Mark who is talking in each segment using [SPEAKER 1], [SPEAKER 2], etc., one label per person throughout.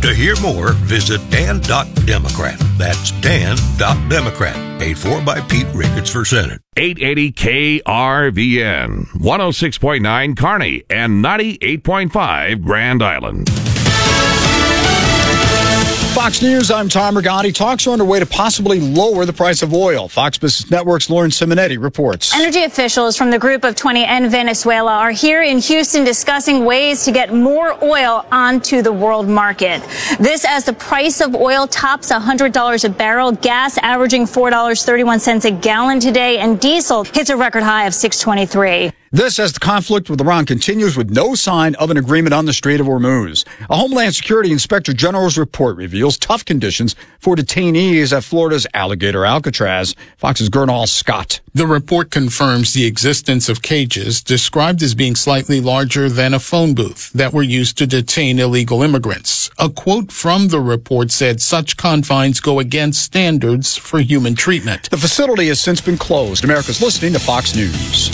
[SPEAKER 1] To hear more, visit Dan.Democrat. That's Dan.Democrat. Paid for by Pete Ricketts for Senate.
[SPEAKER 2] 880 KRVN, 106.9 Kearney, and 98.5 Grand Island.
[SPEAKER 3] Fox News, I'm Tom Rigotti. Talks are underway to possibly lower the price of oil. Fox Business Network's Lauren Simonetti reports.
[SPEAKER 4] Energy officials from the Group of 20 and Venezuela are here in Houston discussing ways to get more oil onto the world market. This as the price of oil tops $100 a barrel, gas averaging $4.31 a gallon today, and diesel hits a record high of $6.23.
[SPEAKER 3] This as the conflict with Iran continues with no sign of an agreement on the Strait of Hormuz. A Homeland Security Inspector General's report reveals tough conditions for detainees at Florida's Alligator Alcatraz. Fox's Gernal Scott.
[SPEAKER 5] The report confirms the existence of cages described as being slightly larger than a phone booth that were used to detain illegal immigrants. A quote from the report said such confines go against standards for human treatment.
[SPEAKER 3] The facility has since been closed. America's listening to Fox News.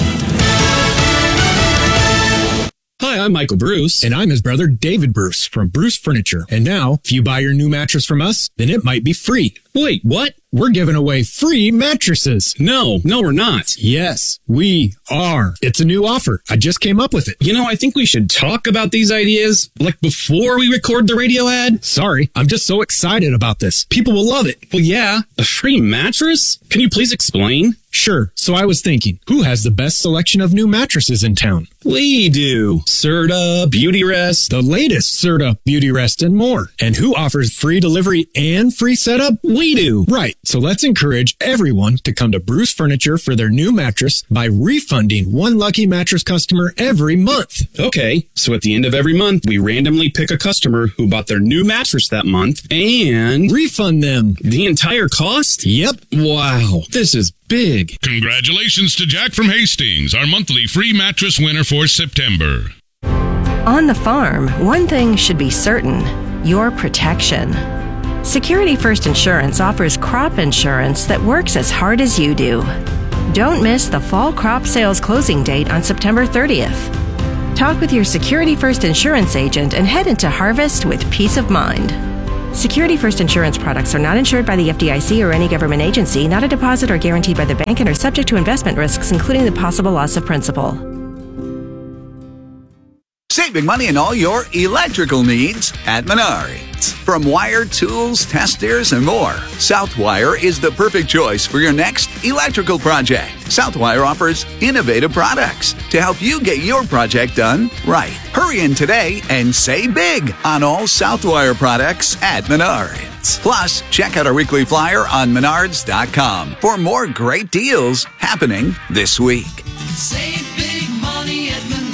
[SPEAKER 6] Hi, I'm Michael Bruce. And I'm his brother, David Bruce, from Bruce Furniture. And now, if you buy your new mattress from us, then it might be free. Wait, what? We're giving away free mattresses. No, we're not. Yes, we are. It's a new offer. I just came up with it. You know, I think we should talk about these ideas, like before we record the radio ad. Sorry, I'm just so excited about this. People will love it. Well, yeah, a free mattress? Can you please explain? Sure. So I was thinking, who has the best selection of new mattresses in town? We do. Serta, Beautyrest, the latest Serta, Beautyrest, and more. And who offers free delivery and free setup? We do. Right. So let's encourage everyone to come to Bruce Furniture for their new mattress by refunding one lucky mattress customer every month. Okay. So at the end of every month, we randomly pick a customer who bought their new mattress that month and refund them the entire cost? Yep. Wow. This is big.
[SPEAKER 7] Congratulations to Jack from Hastings, our monthly free mattress winner for September.
[SPEAKER 8] On the farm, one thing should be certain: your protection. Security First Insurance offers crop insurance that works as hard as you do. Don't miss the fall crop sales closing date on September 30th. Talk with your Security First Insurance agent and head into harvest with peace of mind. Security First Insurance products are not insured by the FDIC or any government agency, not a deposit or guaranteed by the bank, and are subject to investment risks, including the possible loss of principal.
[SPEAKER 9] Saving money on all your electrical needs at Menards. From wire, tools, testers, and more, Southwire is the perfect choice for your next electrical project. Southwire offers innovative products to help you get your project done right. Hurry in today and save big on all Southwire products at Menards. Plus, check out our weekly flyer on Menards.com for more great deals happening this week.
[SPEAKER 10] Save big money at Menards.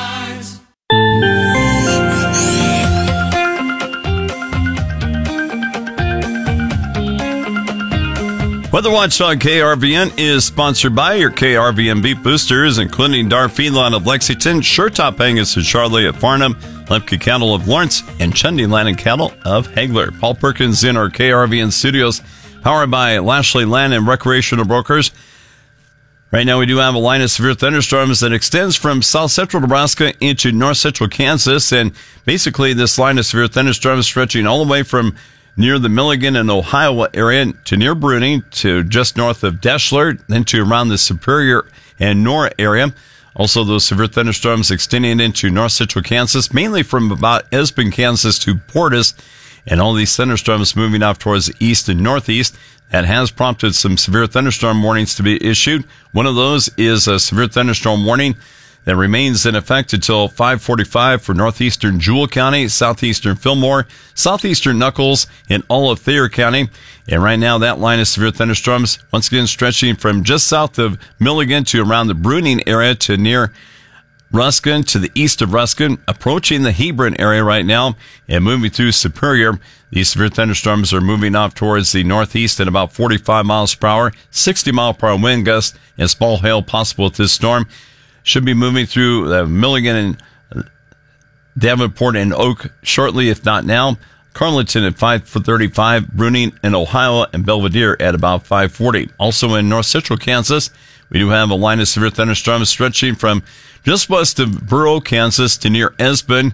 [SPEAKER 11] Weather Watch on KRVN is sponsored by your KRVN Beef Boosters, including Dar Feedlot of Lexington, Sure-Top Angus and Charlotte at Farnham, Lemke Cattle of Lawrence, and Chundy Land and Cattle of Hagler. Paul Perkins in our KRVN studios, powered by Lashley Land and Recreational Brokers. Right now we do have a line of severe thunderstorms that extends from south central Nebraska into north central Kansas, and basically this line of severe thunderstorms stretching all the way from near the Milligan and Ohio area to near Bruning to just north of Deschler, then to around the Superior and Nora area. Also, those severe thunderstorms extending into north central Kansas, mainly from about Espen, Kansas to Portis, and all these thunderstorms moving off towards the east and northeast. That has prompted some severe thunderstorm warnings to be issued. One of those is a severe thunderstorm warning that remains in effect until 5:45 for northeastern Jewell County, southeastern Fillmore, southeastern Nuckolls, and all of Thayer County. And right now, that line of severe thunderstorms, once again, stretching from just south of Milligan to around the Bruning area to near Ruskin to the east of Ruskin, approaching the Hebron area right now and moving through Superior. These severe thunderstorms are moving off towards the northeast at about 45 miles per hour, 60 mile per hour wind gust, and small hail possible with this storm. Should be moving through Milligan and Davenport and Oak shortly, if not now. Carleton at 5:35, Bruning and Ohio, and Belvedere at about 5:40. Also in north central Kansas, we do have a line of severe thunderstorms stretching from just west of Burrow, Kansas to near Espen,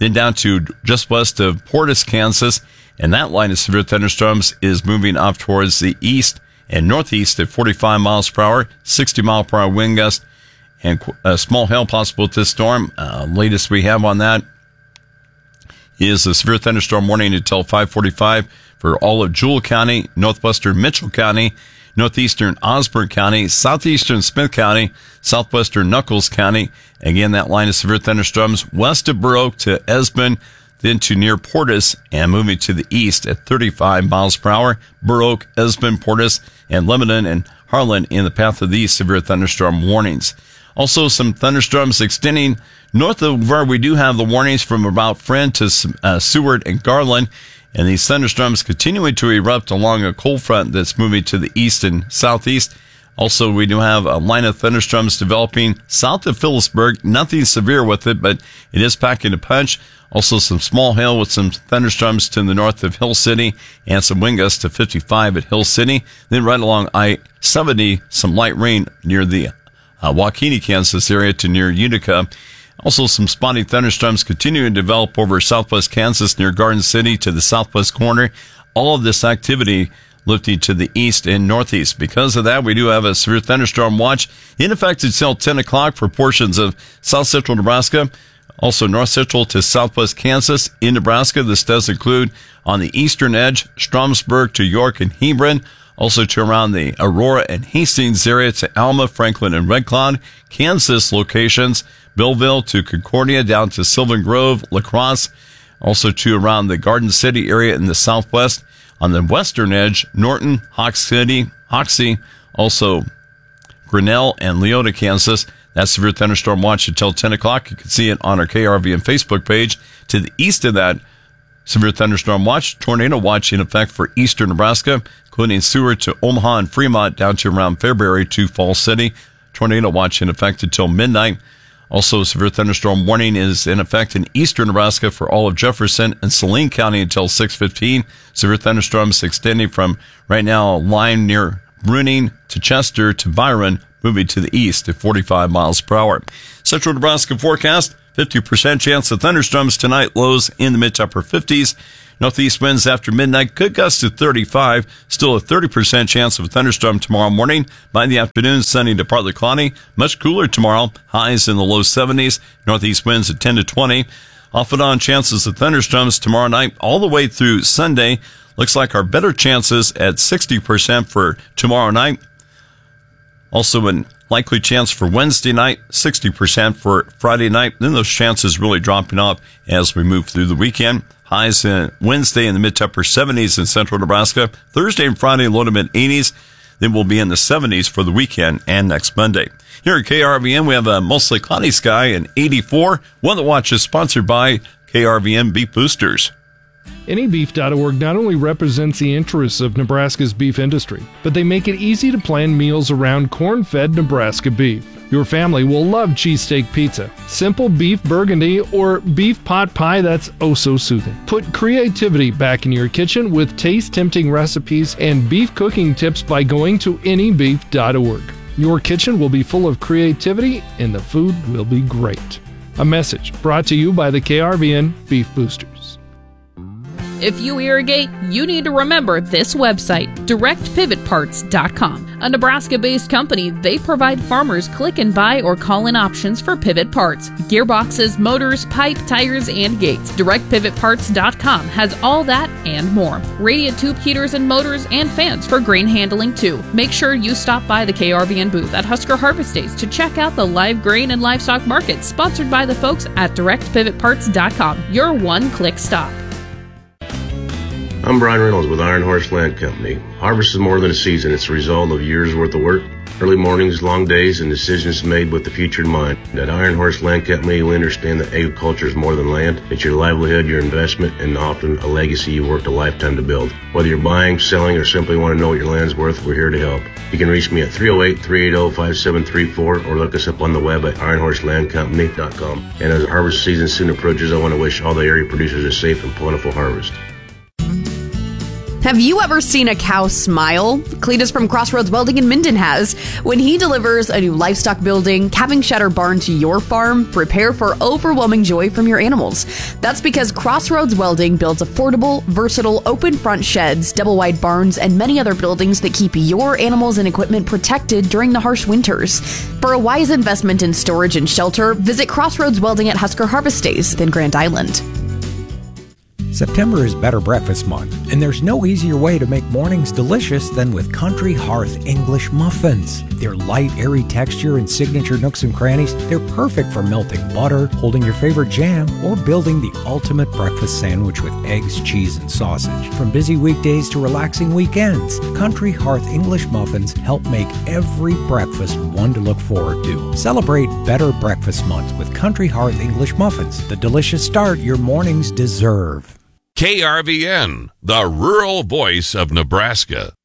[SPEAKER 11] then down to just west of Portis, Kansas. And that line of severe thunderstorms is moving off towards the east and northeast at 45 miles per hour, 60 mile per hour wind gust, and a small hail possible with this storm. Latest we have on that is a severe thunderstorm warning until 5:45 for all of Jewell County, northwestern Mitchell County, northeastern Osborne County, southeastern Smith County, southwestern Nuckolls County. Again, that line of severe thunderstorms west of Burr Oak to Esmond, then to near Portis, and moving to the east at 35 miles per hour. Burr Oak, Esmond, Portis, and Lebanon and Harlan in the path of these severe thunderstorm warnings. Also, some thunderstorms extending north of where we do have the warnings from about Friend to Seward and Garland. And these thunderstorms continuing to erupt along a cold front that's moving to the east and southeast. Also, we do have a line of thunderstorms developing south of Phillipsburg. Nothing severe with it, but it is packing a punch. Also, some small hail with some thunderstorms to the north of Hill City and some wind gusts to 55 at Hill City. Then right along I-70, some light rain near the Waukene, Kansas area to near Utica. Also, some spotty thunderstorms continuing to develop over southwest Kansas near Garden City to the southwest corner. All of this activity lifting to the east and northeast. Because of that, we do have a severe thunderstorm watch in effect until 10 o'clock for portions of south central Nebraska. Also, north central to southwest Kansas in Nebraska. This does include on the eastern edge, Stromsburg to York and Hebron. Also to around the Aurora and Hastings area to Alma, Franklin, and Red Cloud. Kansas locations, Belleville to Concordia down to Sylvan Grove, La Crosse. Also to around the Garden City area in the southwest. On the western edge, Norton, Hoxie, also Grinnell and Leota, Kansas. That's severe thunderstorm watch until 10 o'clock. You can see it on our KRVN Facebook page. To the east of that, severe thunderstorm watch, tornado watch in effect for eastern Nebraska, including Seward to Omaha and Fremont down to around Fairbury to Falls City. Tornado watch in effect until midnight. Also, severe thunderstorm warning is in effect in eastern Nebraska for all of Jefferson and Saline County until 6:15. Severe thunderstorms extending from right now a line near Bruning to Chester to Byron, moving to the east at 45 miles per hour. Central Nebraska forecast, 50% chance of thunderstorms tonight, lows in the mid to upper 50s. Northeast winds after midnight could gust to 35. Still a 30% chance of a thunderstorm tomorrow morning. By the afternoon, sunny to partly cloudy. Much cooler tomorrow. Highs in the low 70s. Northeast winds at 10 to 20. Off and on chances of thunderstorms tomorrow night all the way through Sunday. Looks like our better chances at 60% for tomorrow night. Also, a likely chance for Wednesday night, 60% for Friday night. Then those chances really dropping off as we move through the weekend. Highs Wednesday in the mid to upper 70s in central Nebraska. Thursday and Friday, low to mid 80s. Then we'll be in the 70s for the weekend and next Monday. Here at KRVN, we have a mostly cloudy sky and 84. One that watch is sponsored by KRVN Beef Boosters.
[SPEAKER 12] AnyBeef.org not only represents the interests of Nebraska's beef industry, but they make it easy to plan meals around corn-fed Nebraska beef. Your family will love cheesesteak pizza, simple beef burgundy, or beef pot pie that's oh so soothing. Put creativity back in your kitchen with taste-tempting recipes and beef cooking tips by going to AnyBeef.org. Your kitchen will be full of creativity and the food will be great. A message brought to you by the KRVN Beef Boosters.
[SPEAKER 13] If you irrigate, you need to remember this website, DirectPivotParts.com. A Nebraska-based company, they provide farmers click and buy or call-in options for pivot parts, gearboxes, motors, pipe, tires, and gates. DirectPivotParts.com has all that and more. Radiant tube heaters and motors and fans for grain handling too. Make sure you stop by the KRVN booth at Husker Harvest Days to check out the live grain and livestock market sponsored by the folks at DirectPivotParts.com, your one-click stop.
[SPEAKER 14] I'm Brian Reynolds with Iron Horse Land Company. Harvest is more than a season. It's a result of years' worth of work, early mornings, long days, and decisions made with the future in mind. At Iron Horse Land Company, we understand that agriculture is more than land. It's your livelihood, your investment, and often a legacy you worked a lifetime to build. Whether you're buying, selling, or simply want to know what your land's worth, we're here to help. You can reach me at 308-380-5734 or look us up on the web at ironhorselandcompany.com. And as harvest season soon approaches, I want to wish all the area producers a safe and plentiful harvest.
[SPEAKER 15] Have you ever seen a cow smile? Cletus from Crossroads Welding in Minden has. When he delivers a new livestock building, calving shed or barn to your farm, prepare for overwhelming joy from your animals. That's because Crossroads Welding builds affordable, versatile, open front sheds, double wide barns, and many other buildings that keep your animals and equipment protected during the harsh winters. For a wise investment in storage and shelter, visit Crossroads Welding at Husker Harvest Days in Grand Island.
[SPEAKER 16] September is Better Breakfast Month, and there's no easier way to make mornings delicious than with Country Hearth English muffins. Their light, airy texture and signature nooks and crannies, they're perfect for melting butter, holding your favorite jam, or building the ultimate breakfast sandwich with eggs, cheese, and sausage. From busy weekdays to relaxing weekends, Country Hearth English muffins help make every breakfast one to look forward to. Celebrate Better Breakfast Month with Country Hearth English muffins, the delicious start your mornings deserve.
[SPEAKER 2] KRVN, the rural voice of Nebraska.